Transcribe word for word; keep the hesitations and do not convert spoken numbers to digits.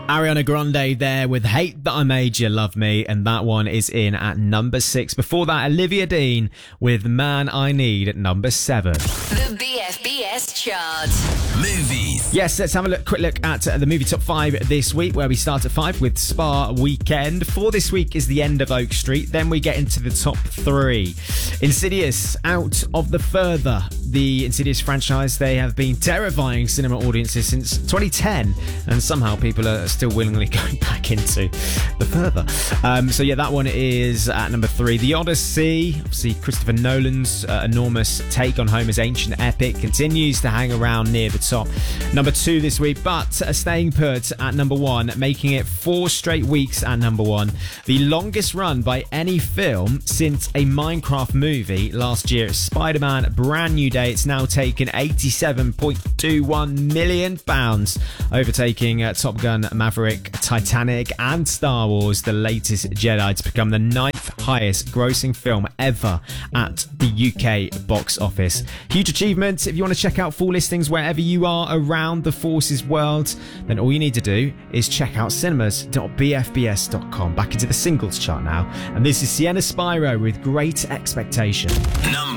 Ariana Grande there with Hate That I Made You Love Me, and that one is in at number six. Before that, Olivia Dean with Man I Need at number seven. The B F B S chart. Movies. Yes, let's have a look, quick look at the movie top five this week, where we start at five with Spa Weekend. Four this week is The End of Oak Street. Then we get into the top three. Insidious, Out of the Further. The Insidious franchise, they have been terrifying cinema audiences since twenty ten, and somehow people are still willingly going back into the Further. Um, so yeah, that one is at number three. The Odyssey, obviously Christopher Nolan's uh, enormous take on Homer's ancient epic, continues to hang around near the top. Number two this week, but uh, staying put at number one, making it four straight weeks at number one. The longest run by any film since a Minecraft movie last year, Spider-Man Brand New Day. It's now taken eighty-seven point two one million pounds, overtaking uh, Top Gun Maverick, Titanic and Star Wars The Latest Jedi to become the ninth highest grossing film ever at the U K box office. Huge achievement. If you want to check out full listings wherever you are around the Forces world, then all you need to do is check out cinemas dot b f b s dot com. Back into the singles chart now, and this is Sienna Spyro with Great Expectation. Number